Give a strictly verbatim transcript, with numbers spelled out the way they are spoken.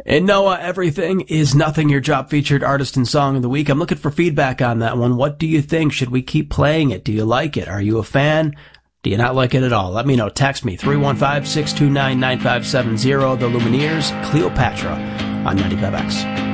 And Noah, Everything Is Nothing, your job featured artist and song of the week. I'm looking for feedback on that one. What do you think? Should we keep playing it? Do you like it? Are you a fan? Do you not like it at all? Let me know. Text me, three one five, six two nine, nine five seven zero. The Lumineers, Cleopatra on ninety-five X.